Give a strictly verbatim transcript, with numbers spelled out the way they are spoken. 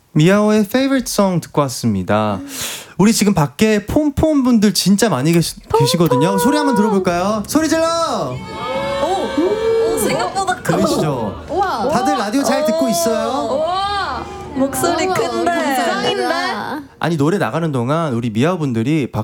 미아오의 favorite song 듣고 왔습니다. 우리 지금 밖에 폼폼 분들 진짜 많이 계시, 계시거든요. 소리 한번 들어볼까요? 소리 질러! 오, 생각보다 커. 들으시죠? 다들 라디오 잘 듣고 있어요? 우와, 목소리 큰데. 감사합니다. 아니 노래 나가는 동안 우리 미아 분들이